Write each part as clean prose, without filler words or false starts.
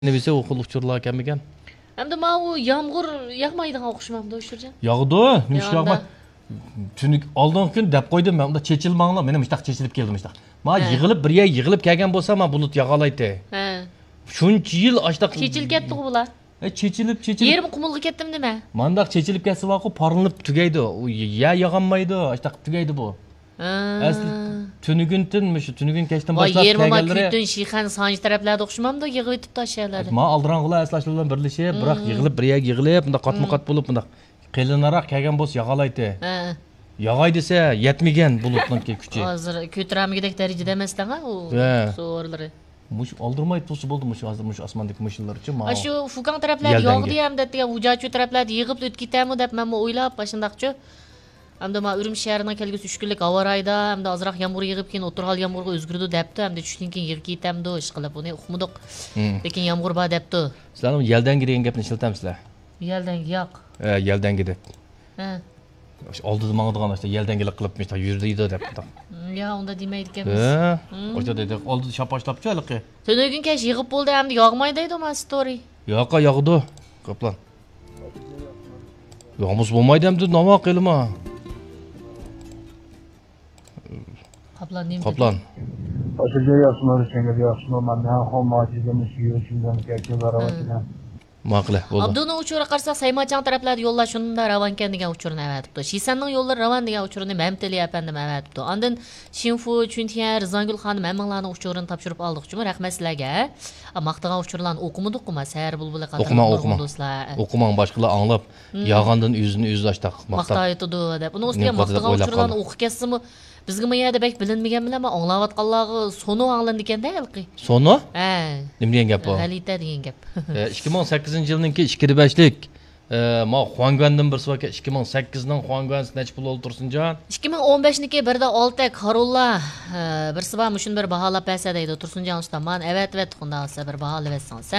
Ne bilse okul uçurlar kemiken. Hem de o yağmur yağmaydı okuşmamda uçurcan. Yağdı. Nimiş yağma. Tünük aldığın gün dep koydum ben. Onda çeçilmağınla benim işte çeçilip geldim işte. Ma yığılıp bir yer yığılıp gelgen bolsa ma bulut yağalaydı. He. Şunç yıl açta Çeçilip ketdi bular. Çeçilip. Yerim kumulga ketdim deme. Mandak çeçilip gelse vaqo parlanıp tügeydi. Ya yağanmaydı. Açta tügeydi bu. Asli tünügün tünmüş. Tünügün keçten başlap kelgelere. Vay yerim kütün şihan sancı taraflarda okuşmamda yığıp etip taşıyarlar. Ma aldırangılar əslaşlarla birleşip, bırak yığılıp bir yer yığılıp, bunda qatma-qat bulup, bunda qelinaraq kelgen boz yağalaydı. Yağay dese yetmegen bulutlanki küçü. Hazır kötüramigidek derecede emasdan ha o so'rlari. Muş aldırmaydı tosu buldu muş hazır muş asmandaki mışıllar için ma. Şu Fukan taraflar yağdı hem de Ucaçu taraflar yığıp ötüp ketemi dep men o'ylab başındaqçı. Hem de ma Ürüm şehrinden kelgisi 3 günlük avarayda hem de azırak yağmur yığıp keyin oturgal yağmurga özgürdü depti hem de düştün keyin yığıp ketemdi iş qilib uni uqmudiq. Lekin yağmur ba depti. Sizlar yelden girgan gapni ishiltamsizlar. Yelden yo'q. Yelden gidi. Ha. Oldi mangdigan işte yelden gelip qilib işte yurdiydi dep. Ya onda demaydi ekanmiz. O'sha dedi oldi shaposhtabchi haliqi. Tönögün keş yığıp bo'ldi hamda yog'maydi deydi ma story. Yo'qa yog'di. Qoplan. Yog'mus bo'lmaydi hamda nima qilma. Kaplan neyim? Kaplan. Aşırıca yaşlılar için de yaşlılar ben ne homacizemiz yiyor şimdiden gerçekler arasında. Maqla bo'ldi. Abduni uçura qarsa Saymachan taraflarda yo'llar shunda ravan ekan degan uchurini avatibdi. Shisanning yo'llari ravan degan uchurini Mamtili apandim avatibdi. Ondan Shinfu, Chuntian, Rizangul xonim hammalarini uchurini topshirib oldik-chimi? Rahmat sizlarga. Maqtagan uchurlarni o'qimadik-ku, sahar bulbuli qator do'stlar. O'qimang boshqalar anglab, yog'andan o'zini o'zlashdaq maqtaydi deb. Uni ustiga maqtagan uchurlarni o'qib ketsimi bizga bu yerda bek bilinmagan bilan anglayotganlarga sonu anglandi ekanda halqi. Sonu? Ha. Nima degan gap bu? G'alita degan gap. 2008-yilninki 25lik ma Xuanguandan bir suaka 2008ning Xuanguansi necha pul o'ltirsinjon? 2015niki birda 6 Karolla bir siba mushun bir baholab bersa deydi Tursunjon ustam. Men evet unda olsa bir baholab bersansa.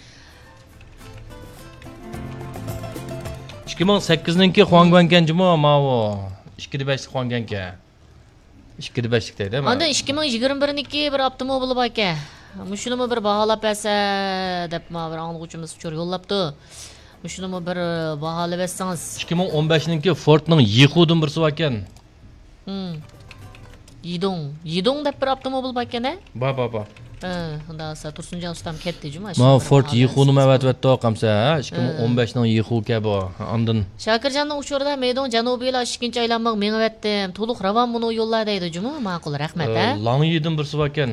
2008ninki Xuanguanganjimi ma o 25lik Xuanguanka. 25lik deydi mi? Onda 2021niki bir avtomobil bor ekan. Mushunimi bir baholab bersa deb ma bir anglag'uchimiz uchur yo'llabdi. Mushunimi bir baholab bersangiz. 2015ninki Fordning Yihudan birsi bor ekan. Yidong deb bir avtomobil bor ekan-a? Ba. Unda olsa Tursunjon ustam ketdi juma. Ma Ford Yihu'ni avatvatdi oqamsa, 2015ning Yihu kabi. Ondan Shakirjonning uchurida maydon janubiylar 2-chi aylanmoq mengivatdim. To'liq ravon buni yo'llar deydi juma. Ma'qul, rahmat a. Langyidan birsi bor ekan.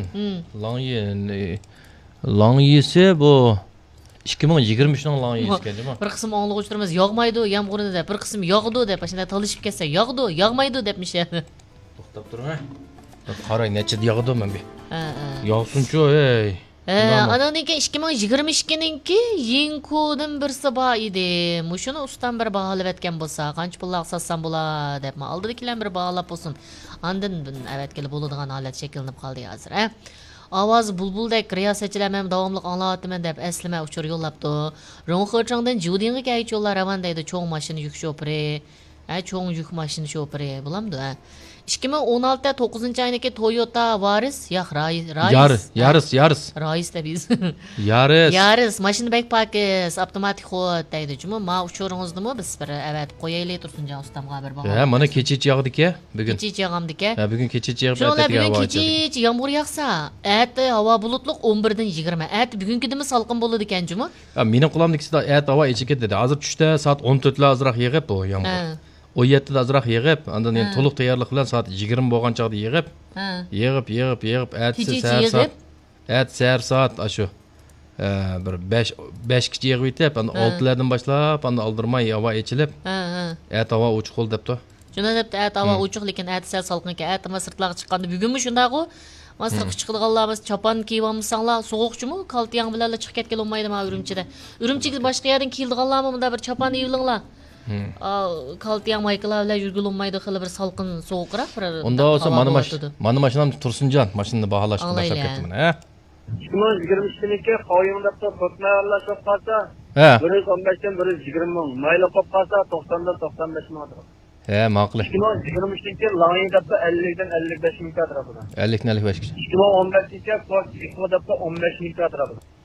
Langyisi bu 2023ning Langyisi ekan juma. Bir qism anglag'uvchilarimiz yog'maydi, yomg'irni deb, bir qism yog'di deb, shunda talishib ketsa yog'di, yog'maydi debmish. To'xtab turing ha. Qarang, necha yog'di men bu. Yog'sin-chu, ey. Ananiki 2022ninki Yinku'dan birsi bor edi. Mushuni ustam bir baholab etgan bo'lsa, qancha pullar satsam bo'lar deb, oldidagilar bir baholab bo'lsin. Ondan avatgili bo'ladigan holat shakllanib qoldi hozir, ha. Ovoz bulbuldek riyosachilar men davomli anglayapman deb aslima uchur yo'llabdi. Ronxochangdan Judinga kelib yo'llar ravan deydi, cho'ng mashina yuk shoferi. Cho'ng yuk mashina shoferi bo'lamdi, ha. 2016 9-ayniki Toyota Yaris, yo'q, Yaris. Rais debiz. Yaris mashina bek pakis avtomatik xod deydi. Juma ma uchuringizni biz bir evet qo'yaylik Tursunjon ustamga bir baho. Mana kechich yog'diki bugun. Kechich yog'amdiki. Bugun kechich yog'ib bugun kechich yomg'ir yog'sa, at havo bulutliq 11dan 20. At bugunkidimi salqin bo'ladi ekan juma. Mening qulamnikisida at havo ichib ketdi. Hozir tushda soat 14 lar azroq yig'ib bu yomg'ir. 17 azroq yig'ib, ondan endi to'liq tayyorlik bilan soat 20 bo'lgan chaqda yig'ib, at soat ashu bir 5 kichi yig'ib yetib, endi 6 lardan boshlab, endi oldirmay havo ichilib, at havo ochiq qol debdi. Shuna debdi, at havo ochiq, lekin at sal salqin ekan, at masirtlarga chiqqanda bugunmi shundaqo? Masirtga chiqadiganlarimiz chopon kiyib olmasanglar, sovuqchimi? Kaltiyang bilan chiqib ketgan olmaydi ma Urumchida. Urumchiga boshqa yerdan keldiganlarmi bunda bir chopon yeyilinglar. Kaltiyang maykalar bilan yurgilolmaydi, xili bir salqin sovuqroq bir. Unda olsa mana mashinam Tursunjon mashinani baholashni boshlab ketdim, ha. 2023'teki qoyingda to'tmayarlashib qolsa, 115 dan 120 ming, mayli qolib qolsa 90 dan 95 ming atrof. Ma'qul. 2023'teki Langyi'da 50 dan 55 ming atrofida. 50 dan 55. 2015'teki Ford Eco'da 15 ming atrofida.